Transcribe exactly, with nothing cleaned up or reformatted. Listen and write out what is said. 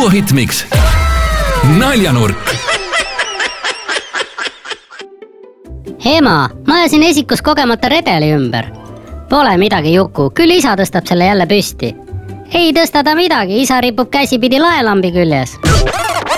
Duo Hitmix. Naljanurk. Ema, ma ajasin esikus kogemata redeli ümber. Pole midagi Juku, küll isa tõstab selle jälle püsti. Ei tõsta ta midagi, isa ripub käsipidi laelambi küljes.